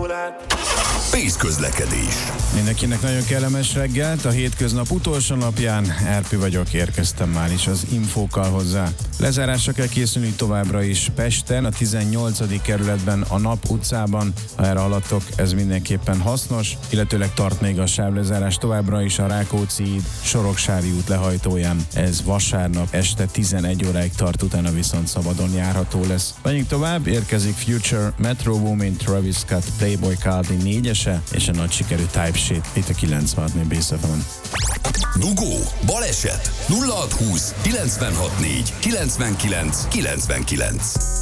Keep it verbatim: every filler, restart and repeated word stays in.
órát. Pész közlekedés. Mindenkinek nagyon kellemes reggelt, a hétköznap utolsó napján. Erpi vagyok, érkeztem már is az infókkal hozzá. Lezárásra kell készülni továbbra is Pesten, a tizennyolcadik kerületben, a Nap utcában. Ha erre haladtok, ez mindenképpen hasznos, illetőleg tart még a sávlezárás továbbra is a Rákóczi híd Soroksári út lehajtóján. Ez vasárnap este tizenegy óráig tart, utána viszont szabadon járható lesz. Menjünk tovább, érkezik Future, Metro Boomin, Travis Scott, Playboy Cardi négyese és a nagy sikerű Type Shit itt a kilencvenhat Bész ef emen. Dugó, baleset, nulla hat húsz kilencvenhat négy kilencvenkilenc kilencvenkilenc.